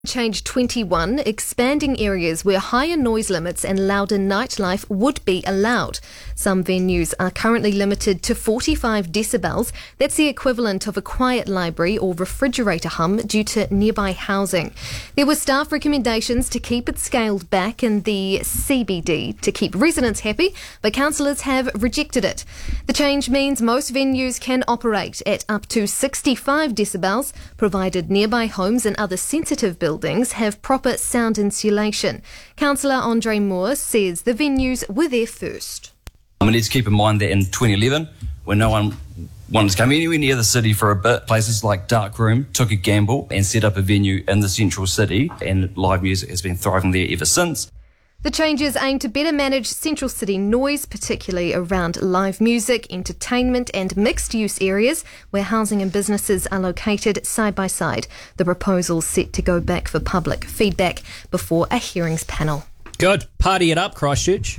Change 21, expanding areas where higher noise limits and louder nightlife would be allowed. Some venues are currently limited to 45 decibels. That's the equivalent of a quiet library or refrigerator hum due to nearby housing. There were staff recommendations to keep it scaled back in the CBD to keep residents happy, but councillors have rejected it. The change means most venues can operate at up to 65 decibels, provided nearby homes and other sensitive buildings have proper sound insulation. Councillor Andre Moore says the venues were there first. We need to keep in mind that in 2011, when no one wanted to come anywhere near the city for a bit, places like Dark Room took a gamble and set up a venue in the central city, and live music has been thriving there ever since. The changes aim to better manage central city noise, particularly around live music, entertainment and mixed-use areas where housing and businesses are located side by side. The proposal's set to go back for public feedback before a hearings panel. Good. Party it up, Christchurch.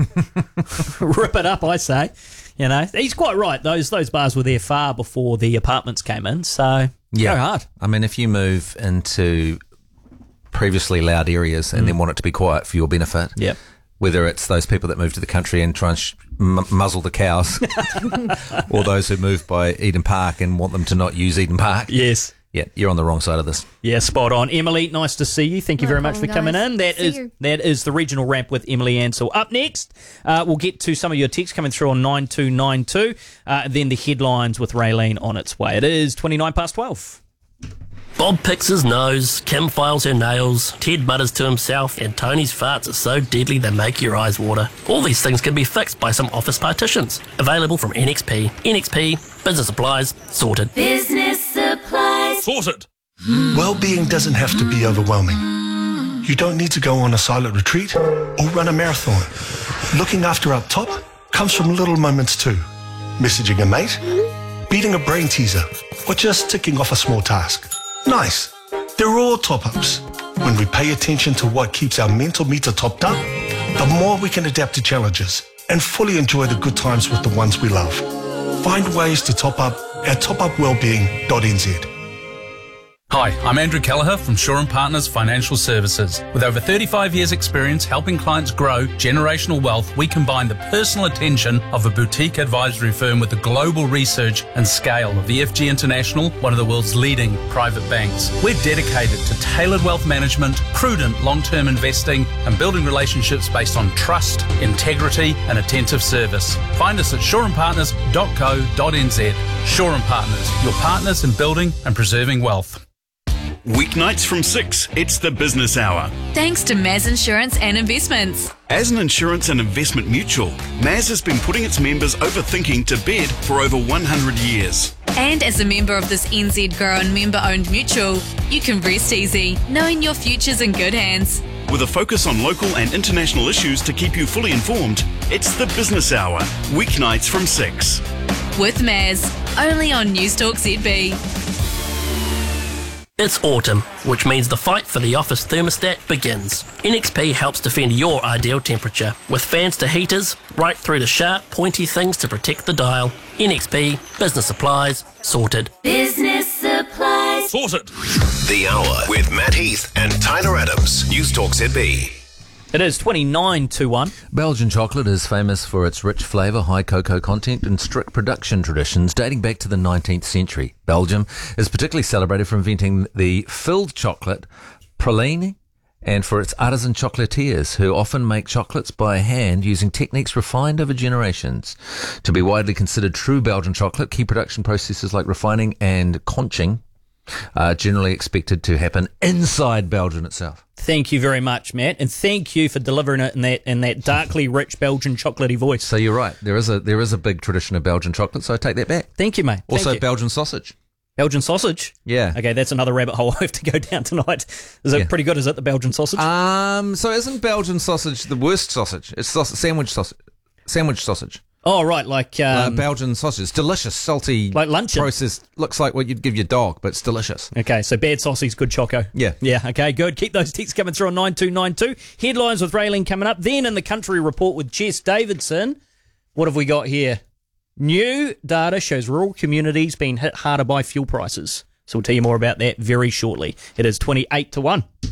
Rip it up, I say. You know, he's quite right. Those bars were there far before the apartments came in, so go hard. I mean, if you move into previously loud areas and then want it to be quiet for your benefit. Yep. Whether it's those people that move to the country and try and muzzle the cows or those who move by Eden Park and want them to not use Eden Park. Yes. Yeah, you're on the wrong side of this. Yeah, spot on. Emily, nice to see you. Thank you very much for coming in. That is the regional ramp with Emily Ansell. Up next, we'll get to some of your texts coming through on 9292. Then the headlines with Raylene on its way. It is 12:29. Bob picks his nose, Kim files her nails, Ted mutters to himself, and Tony's farts are so deadly they make your eyes water. All these things can be fixed by some office partitions. Available from NXP. NXP, business supplies, sorted. Business supplies. Sorted. Well-being doesn't have to be overwhelming. You don't need to go on a silent retreat or run a marathon. Looking after up top comes from little moments too. Messaging a mate, beating a brain teaser, or just ticking off a small task. Nice. They're all top-ups. When we pay attention to what keeps our mental meter topped up, the more we can adapt to challenges and fully enjoy the good times with the ones we love. Find ways to top up at topupwellbeing.nz. Hi, I'm Andrew Kelleher from Shaw & Partners Financial Services. With over 35 years' experience helping clients grow generational wealth, we combine the personal attention of a boutique advisory firm with the global research and scale of EFG International, one of the world's leading private banks. We're dedicated to tailored wealth management, prudent long-term investing, and building relationships based on trust, integrity, and attentive service. Find us at shawandpartners.co.nz. Shaw & Partners, your partners in building and preserving wealth. Weeknights from 6, it's the Business Hour. Thanks to Maz Insurance and Investments. As an insurance and investment mutual, Maz has been putting its members over thinking to bed for over 100 years. And as a member of this NZ grown member-owned mutual, you can rest easy, knowing your future's in good hands. With a focus on local and international issues to keep you fully informed, it's the Business Hour, weeknights from 6. With Maz, only on Newstalk ZB. It's autumn, which means the fight for the office thermostat begins. NXP helps defend your ideal temperature, with fans to heaters, right through to sharp, pointy things to protect the dial. NXP, business supplies, sorted. Business supplies. Sorted. The Hour with Matt Heath and Tyler Adams. Newstalk ZB. It is 29:21. Belgian chocolate is famous for its rich flavour, high cocoa content and strict production traditions dating back to the 19th century. Belgium is particularly celebrated for inventing the filled chocolate, praline, and for its artisan chocolatiers who often make chocolates by hand using techniques refined over generations. To be widely considered true Belgian chocolate, key production processes like refining and conching are generally expected to happen inside Belgium itself. Thank you very much, Matt, and thank you for delivering it in that darkly rich Belgian chocolatey voice. So you're right. There is a big tradition of Belgian chocolate, so I take that back. Thank you, mate. Also, you. Belgian sausage. Belgian sausage? Yeah. Okay, that's another rabbit hole I have to go down tonight. Is it pretty good? Is it the Belgian sausage? So isn't Belgian sausage the worst sausage? It's sandwich sausage. Oh, right, like Belgian sausage. It's delicious, salty, like luncheon. Processed. Looks like what you'd give your dog, but it's delicious. Okay, so bad sausage, good choco. Yeah. Yeah, okay, good. Keep those texts coming through on 9292. Headlines with Raylene coming up. Then in the country report with Jess Davidson, what have we got here? New data shows rural communities being hit harder by fuel prices. So we'll tell you more about that very shortly. It is 28:01.